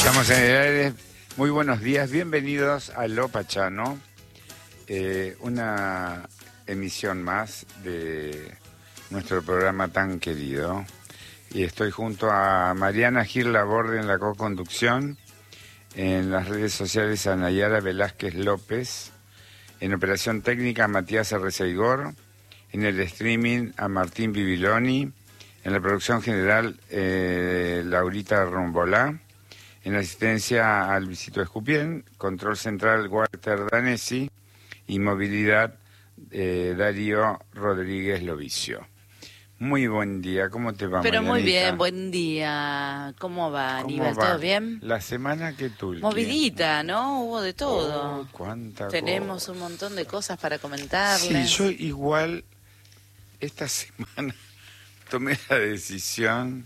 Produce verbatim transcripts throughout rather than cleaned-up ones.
Estamos en el aire. Muy buenos días, bienvenidos a Lo Pachano, eh, una emisión más de nuestro programa tan querido. Y estoy junto a Mariana Gil Laborde en la co-conducción, en las redes sociales a Nayara Velázquez López, en operación técnica a Matías Arreceigor, en el streaming a Martín Bibiloni, en la producción general eh, Laurita Rombolá, en asistencia a Luisito Escupien, control central Walter Danesi y movilidad eh, Darío Rodríguez Lovicio. Muy buen día, ¿cómo te va, Pero Marianita? muy bien, buen día. ¿Cómo va, Aníbal? va? ¿Todo bien? La semana que tú... Movidita, ¿no? Hubo de todo. Oh, cuánta Tenemos cosa. un montón de cosas para comentarles. Sí, yo igual esta semana tomé la decisión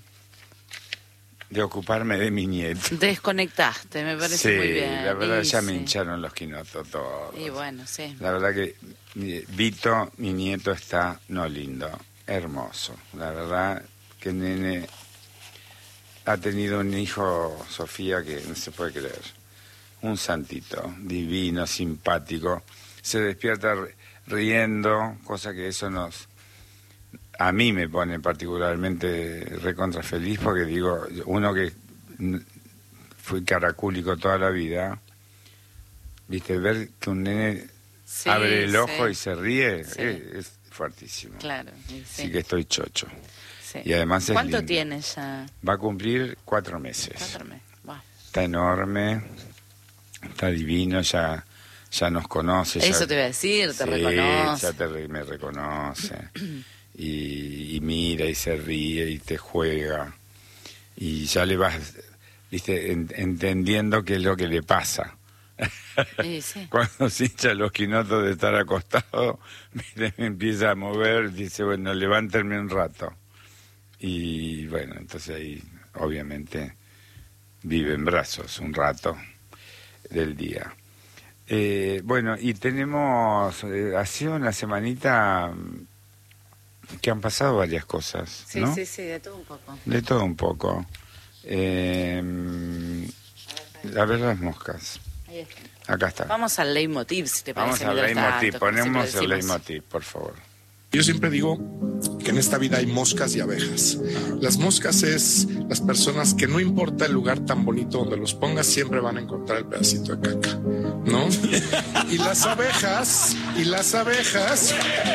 de ocuparme de mi nieto. Desconectaste, me parece Sí, muy bien. la verdad Y ya sí. me hincharon los quinotos todos. Y bueno, sí. La verdad que mi- Vito, mi nieto, está, no lindo, hermoso. La verdad que nene ha tenido un hijo, Sofía, que no se puede creer. Un santito, divino, simpático. Se despierta ri- riendo, cosa que eso nos... A mí me pone particularmente recontra feliz porque digo, uno que n- fui caracúlico toda la vida, viste, ver que un nene Sí, abre el ojo sí. y se ríe, Sí. es, es fuertísimo. Claro. y Sí. Así que estoy chocho. sí. Y además es ¿Cuánto lindo. tienes ya? Va a cumplir cuatro meses. Cuatro meses. Wow. Está enorme, está divino, ya, ya nos conoce. Eso ya, te iba a decir, te sí, reconoce. ya te re- me reconoce. y, y mira y se ríe y te juega. Y ya le vas, viste, en- entendiendo qué es lo que le pasa. Sí, sí. Cuando se hincha los quinotos de estar acostado, mire, me empieza a mover, dice, bueno, levántenme un rato. Y bueno, entonces ahí obviamente vive en brazos un rato del día. Eh, bueno, y tenemos, eh, ha sido una semanita mm, que han pasado varias cosas, Sí, ¿no? sí, sí, de todo un poco. De todo un poco. Eh, a ver las moscas. Ahí está. Acá está. Vamos al leitmotiv, si te Vamos parece. al mientras leitmotiv. tanto, como siempre Ponemos el decimos. leitmotiv, por favor. Yo siempre digo que en esta vida hay moscas y abejas. Las moscas es las personas que no importa el lugar tan bonito donde los pongas, siempre van a encontrar el pedacito de caca, ¿no? Y las abejas, y las abejas...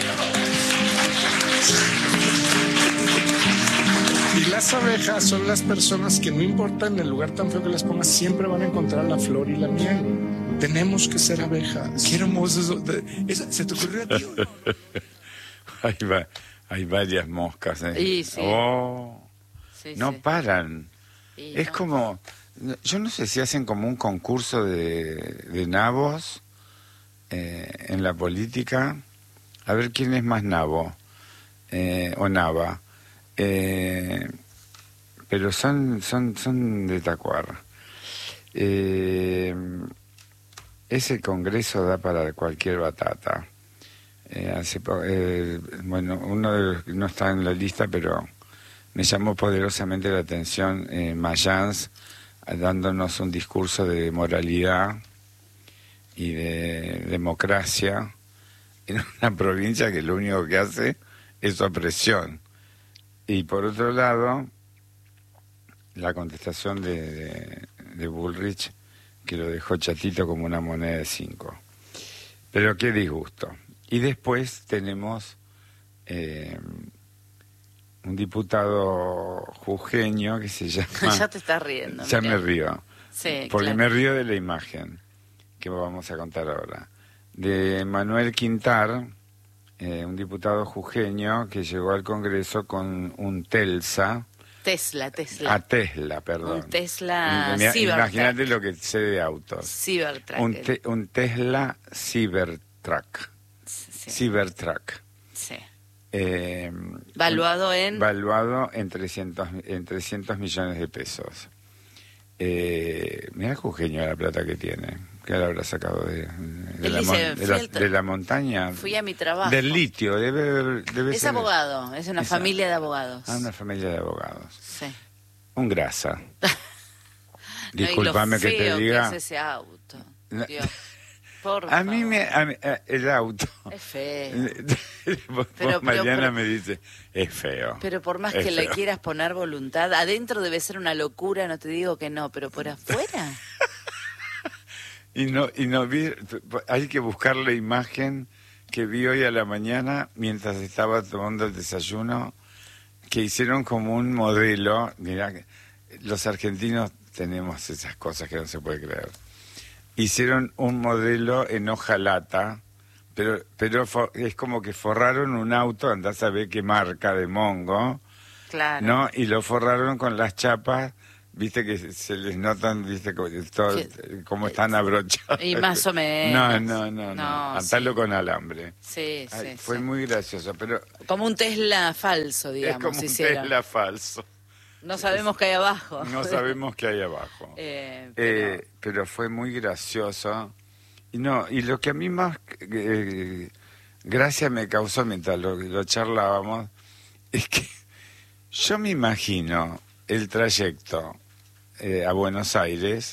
Y las abejas son las personas que no importa en el lugar tan feo que las pongas, siempre van a encontrar la flor y la miel. Tenemos que ser abejas. Qué hermoso eso. Eso- ¿Se te ocurrió a ti o no? Hay, va- hay varias moscas. ¿eh? Y sí. Oh, Sí, no sí. paran. Sí, Es no. como, yo no sé si hacen como un concurso de, de nabos eh, en la política. A ver quién es más nabo eh, o nava. Eh, pero son, son, son de Tacuar. Eh, ese congreso da para cualquier batata. Eh, hace po- eh, bueno, uno de los que no está en la lista, pero me llamó poderosamente la atención eh, Mayans, eh, dándonos un discurso de moralidad y de democracia en una provincia que lo único que hace es opresión. Y por otro lado, la contestación de, de, de Bullrich, que lo dejó chatito como una moneda de cinco. Pero qué disgusto. Y después tenemos eh, un diputado jujeño que se llama... Ya te estás riendo. Ya mirá. me río. Sí, Porque claro. me río de la imagen que vamos a contar ahora. De Manuel Quintar, eh, un diputado jujeño que llegó al Congreso con un Telsa, Tesla, Tesla. a Tesla, perdón. Un Tesla Mira, Cybertruck. Imagínate lo que sé de autos. Cybertruck. Un, te- un Tesla Cybertruck. Sí. Cybertruck. sí. Eh, Valuado en... Valuado en trescientos, en trescientos millones de pesos. Eh, Mira jujeño la plata que tiene. ¿Qué le habrá sacado de, de, Él la, dice, mon- de, fui la, al tra- de la montaña? Fui a mi trabajo. Del litio, debe, debe Es ser... abogado, es una Esa- familia de abogados. Ah, una familia de abogados. Sí. Un grasa. Disculpame no, y lo que te feo diga. Que es ese auto. No. Dios, por A mí favor. me... a mí- a- el auto... Es feo. Vos, Pero- Mariana pero- me dice, es feo. Pero por más es que le feo. quieras poner voluntad, adentro debe ser una locura, no te digo que no, pero por afuera. Y no, y no vi, hay que buscar la imagen que vi hoy a la mañana mientras estaba tomando el desayuno, que hicieron como un modelo. Mirá, los argentinos tenemos esas cosas que no se puede creer. Hicieron un modelo en hojalata, pero pero fo- es como que forraron un auto, andás a ver qué marca de Mongo, Claro. ¿no? Y lo forraron con las chapas, viste que se les notan, viste, co- todo, Que- cómo están abrochados. Y más o menos. No, no, no, no. No, Atalo sí. con alambre. Sí, sí, Ay, fue sí. muy gracioso, pero Como un Tesla falso, digamos, es como un hicieron. Tesla falso. No sabemos qué hay abajo. No sabemos qué hay abajo. Eh, pero- Eh, pero fue muy gracioso. Y no, y lo que a mí más eh, gracia me causó mientras lo, lo charlábamos es que yo me imagino el trayecto eh, a Buenos Aires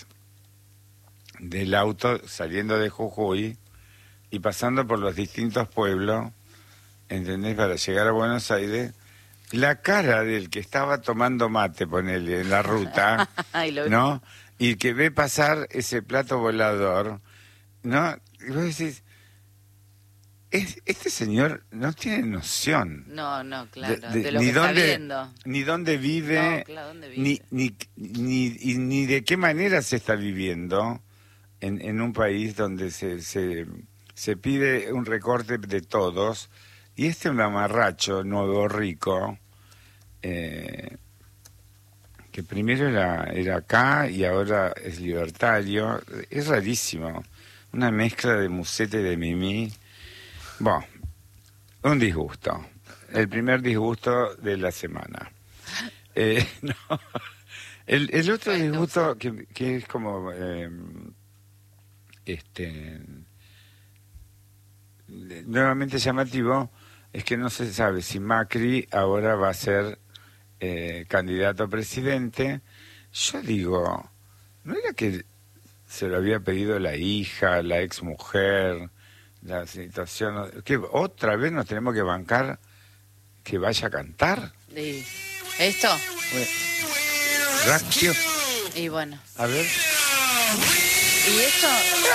del auto saliendo de Jujuy y pasando por los distintos pueblos, ¿entendés? Para llegar a Buenos Aires, la cara del que estaba tomando mate, ponele, en la ruta, Ay, lo- ¿no? Y que ve pasar ese plato volador, ¿no? Y vos decís, es- este señor no tiene noción. No, no, claro, de, de- lo ni que está dónde, viendo. Ni dónde vive, No, claro, dónde vive. Ni, ni, ni, y ni de qué manera se está viviendo en, en un país donde se, se, se pide un recorte de todos, y este mamarracho nuevo rico, eh, que primero era, era acá y ahora es libertario, es rarísimo, una mezcla de musete y de mimí. Bueno, un disgusto. El primer disgusto de la semana. Eh, no. el, el otro Bueno, disgusto que, que es como eh, este nuevamente llamativo es que no se sabe si Macri ahora va a ser eh, candidato a presidente. Yo digo, ¿no era que se lo había pedido la hija, la ex mujer? La situación, que otra vez nos tenemos que bancar que vaya a cantar. Y esto, Ratio, y bueno. a ver. ¿Y esto?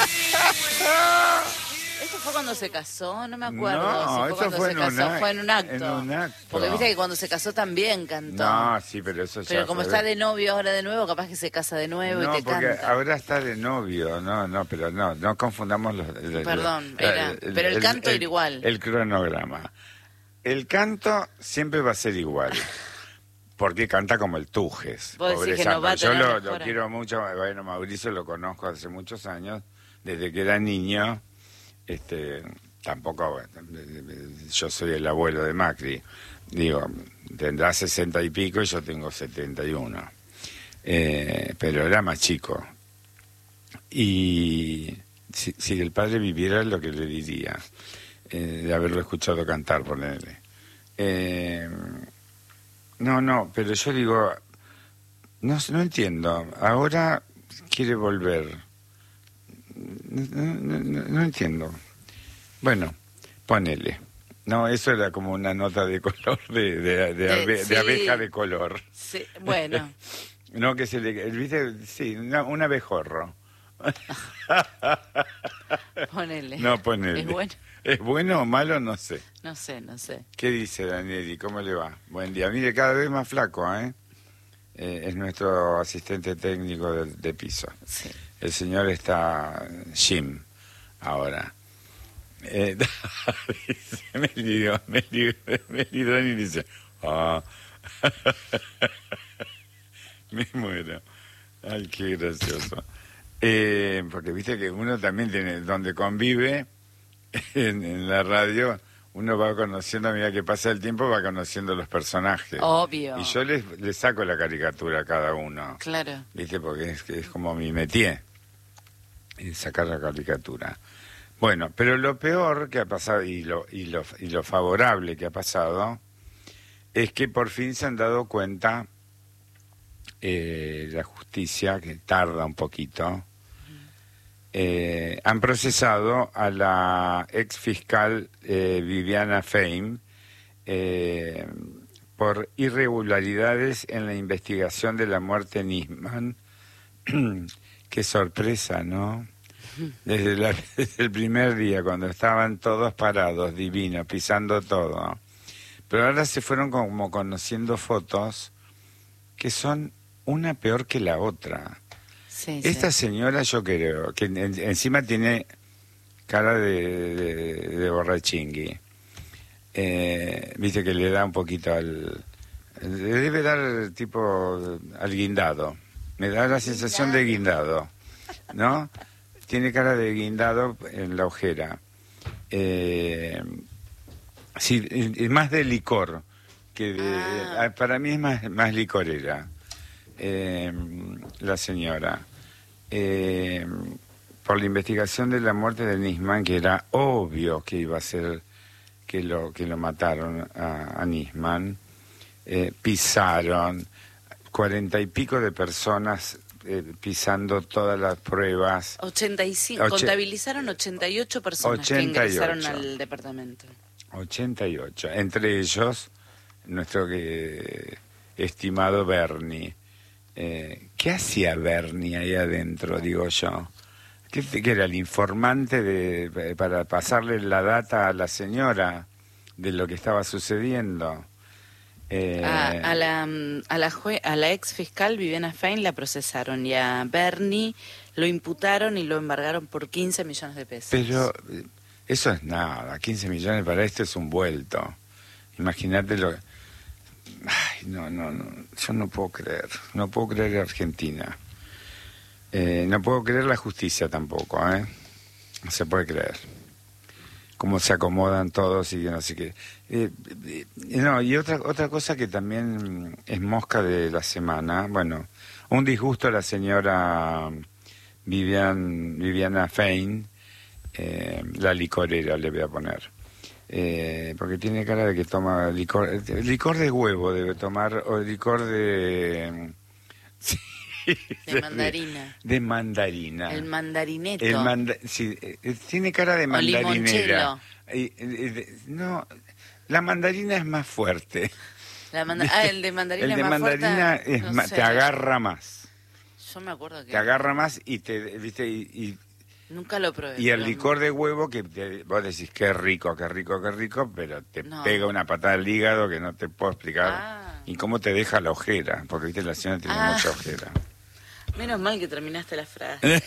¿Esto fue cuando se casó? No me acuerdo. No, si fue eso cuando fue se en casó. un ac- Fue en un acto. en un acto. Porque viste que cuando se casó también cantó. No, sí, pero eso ya Pero como fue- está de novio ahora de nuevo, capaz que se casa de nuevo No, y te porque canta. ahora está de novio, no, no, pero no, no confundamos los... los- Perdón, los- era- pero el canto era igual. El cronograma. El canto siempre va a ser igual, porque canta como el Tujes. Vos decís pobre que no santo. va a Yo tener lo, lo mejora. quiero mucho, bueno, Mauricio lo conozco hace muchos años, desde que era niño, este, tampoco, yo soy el abuelo de Macri, digo, tendrá sesenta y pico y yo tengo setenta y uno, eh, pero era más chico. Y si, si el padre viviera, lo que le diría, eh, de haberlo escuchado cantar, ponerle. Eh, no, no, pero yo digo, no, no entiendo, ahora quiere volver. No, no, no, no entiendo. Bueno, ponele. No, eso era como una nota de color, de, de, de, abe- de sí. abeja de color. Sí, bueno, No, que se le... ¿Viste? Sí, una- un abejorro. ponele. No, ponele. Es bueno. ¿Es bueno o malo? No sé. No sé, no sé. ¿Qué dice Danieli? ¿Cómo le va? Buen día. Mire, cada vez más flaco, ¿eh? Eh, es nuestro asistente técnico de, de piso. Sí. El señor está Jim ahora. Eh, dice, me lió, me lió, me lió y dice, ah. Me muero. Ay, qué gracioso. Eh, porque viste que uno también tiene, donde convive, en, en la radio, uno va conociendo, a medida que pasa el tiempo, va conociendo los personajes. Obvio. Y yo les, les saco la caricatura a cada uno. Claro. ¿Viste? Porque es, es como mi métier, y sacar la caricatura. Bueno, pero lo peor que ha pasado, y lo, y lo, y lo favorable que ha pasado, es que por fin se han dado cuenta eh, la justicia, que tarda un poquito, eh, han procesado a la ex fiscal eh, Viviana Fein eh, por irregularidades en la investigación de la muerte de Nisman. Qué sorpresa, ¿no? Desde, la, desde el primer día, cuando estaban todos parados, divinos, pisando todo. Pero ahora se fueron como conociendo fotos que son una peor que la otra. Sí, Esta sí. señora, yo creo, que en, encima tiene cara de, de, de borrachingui. Eh, Viste que le da un poquito al... Le debe dar tipo al guindado. Me da la sensación de guindado, ¿no? Tiene cara de guindado en la ojera. Eh, sí, es más de licor que de, Ah. para mí es más, más licorera eh, la señora. Eh, por la investigación de la muerte de Nisman, que era obvio que iba a ser que lo que lo mataron a, a Nisman, eh, pisaron cuarenta y pico de personas eh, pisando todas las pruebas. ochenta y cinco, Oche- contabilizaron ochenta y ocho personas ochenta y que ingresaron ocho. al departamento. ochenta y ocho, entre ellos nuestro que, estimado Bernie. Eh, ¿Qué hacía Bernie ahí adentro, digo yo? ¿Qué, qué era el informante de, para pasarle la data a la señora de lo que estaba sucediendo? Eh, A, a la mm, a la, jue- a la ex fiscal Viviana Fein la procesaron y a Bernie lo imputaron y lo embargaron por quince millones de pesos. Pero eh, eso es nada, quince millones para esto es un vuelto. Imagínate lo... Ay, no, no, no, yo no puedo creer, no puedo creer Argentina. Eh, no puedo creer la justicia tampoco, ¿eh? No se puede creer. Cómo se acomodan todos y que no sé qué. Eh, eh, no, y otra otra cosa que también es mosca de la semana, bueno, un disgusto a la señora Vivian, Viviana Fein, eh, la licorera le voy a poner. Eh, porque tiene cara de que toma licor, eh, licor de huevo debe tomar, o licor de... sí, De mandarina. De mandarina. El mandarineto. El manda- sí, eh, tiene cara de O mandarinera. limonchelo. Y, eh, eh, no, la mandarina es más fuerte. La manda- ah, el de mandarina El es de más mandarina fuerte. es No ma- sé. te agarra más. Yo me acuerdo que Te agarra más y te, viste, y, y, nunca lo probé. y el pero licor de huevo que te- vos decís qué rico, qué rico, qué rico, pero te No. pega una patada al hígado que no te puedo explicar. Ah. Y cómo te deja la ojera, porque viste la señora tiene Ah. mucha ojera. Menos mal que terminaste la frase.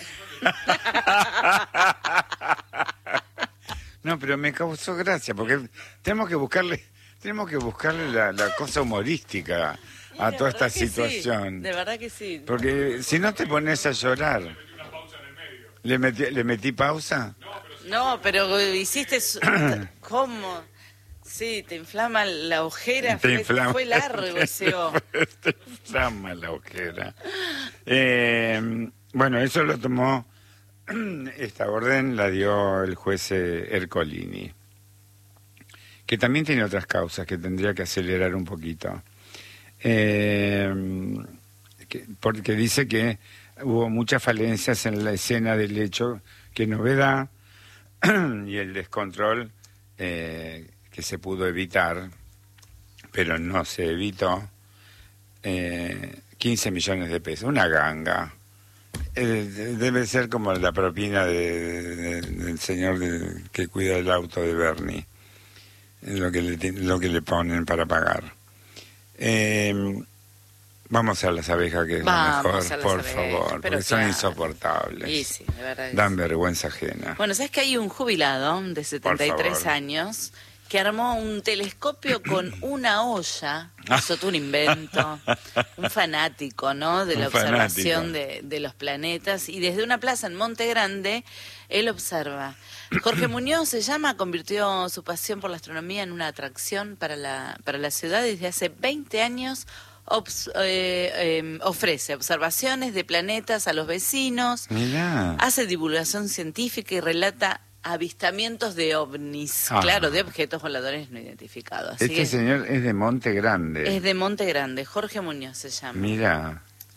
No, pero me causó gracia, porque tenemos que buscarle, tenemos que buscarle la, la cosa humorística a De toda verdad esta que sí, situación. de verdad que sí. Porque si no te pones a llorar. ¿Le metí, ¿Le metí pausa? No, pero hiciste... su- ¿Cómo? Sí, te inflama la ojera. Te Fue, inflama. fue largo ese O. Te inflama la ojera. Eh, bueno, eso lo tomó, esta orden la dio el juez eh, Ercolini, que también tiene otras causas que tendría que acelerar un poquito. Eh, que- porque dice que hubo muchas falencias en la escena del hecho, que novedad y el descontrol eh, que se pudo evitar, pero no se evitó, eh, quince millones de pesos, una ganga. Eh, debe ser como la propina de, de- del señor de- que cuida el auto de Bernie, lo que le, ti- lo que le ponen para pagar. Eh, vamos a las abejas, que es Vamos lo a mejor, las por abejas, favor, pero porque son claro. insoportables. Y sí, de verdad que Dan sí. vergüenza ajena. Bueno, ¿sabes que hay un jubilado de setenta y tres favor. años que armó un telescopio con una olla? Hizo todo un invento, un fanático, ¿no? De la Un observación fanático. de, de los planetas. Y desde una plaza en Monte Grande, él observa. Jorge Muñoz se llama, convirtió su pasión por la astronomía en una atracción para la, para la ciudad. Desde hace veinte años obs- eh, eh, ofrece observaciones de planetas a los vecinos. Mirá. Hace divulgación científica y relata avistamientos de ovnis, Ah. claro, de objetos voladores no identificados. Así Este que señor es de Monte Grande. es de Monte Grande, Jorge Muñoz se llama. Mira,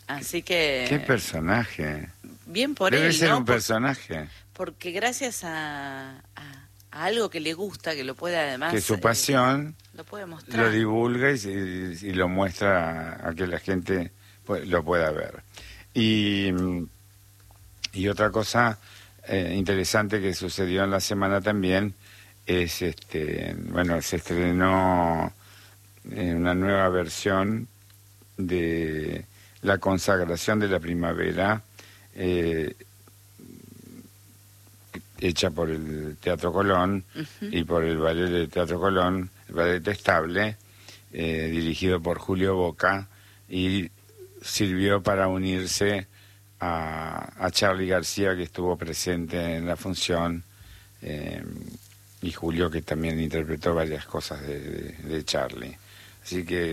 Así que... Qué personaje. Bien por Debe él, ser ¿no? un personaje. Porque gracias a, a, a algo que le gusta, que lo puede además... Que su eh, pasión lo puede mostrar. lo divulga y, y- y lo muestra a, a que la gente pues, lo pueda ver. Y, y otra cosa eh, interesante que sucedió en la semana también es, este bueno, se estrenó eh, una nueva versión de La consagración de la primavera, eh, hecha por el Teatro Colón Ujú. y por el Ballet del Teatro Colón, el Ballet Estable, eh, dirigido por Julio Boca, y sirvió para unirse a, a Charly García, que estuvo presente en la función, eh, y Julio, que también interpretó varias cosas de, de, de Charly. Así que